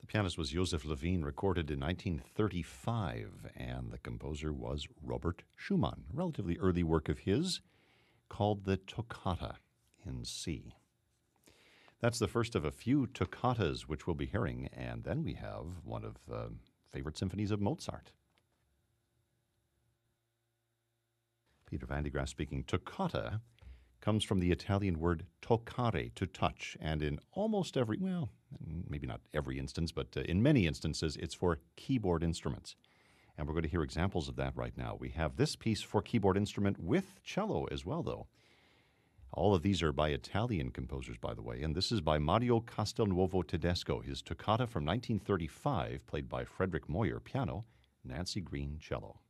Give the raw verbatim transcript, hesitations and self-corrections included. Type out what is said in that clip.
The pianist was Joseph Levine, recorded in nineteen thirty-five, and the composer was Robert Schumann. A relatively early work of his called the Toccata in C. That's the first of a few toccatas which we'll be hearing, and then we have one of the favorite symphonies of Mozart. Peter Van de Graaff speaking. Toccata comes from the Italian word toccare, to touch, and in almost every, well, maybe not every instance, but uh, in many instances, it's for keyboard instruments. And we're going to hear examples of that right now. We have this piece for keyboard instrument with cello as well, though. All of these are by Italian composers, by the way, and this is by Mario Castelnuovo Tedesco, his toccata from nineteen thirty-five, played by Frederick Moyer, piano, Nancy Green, cello.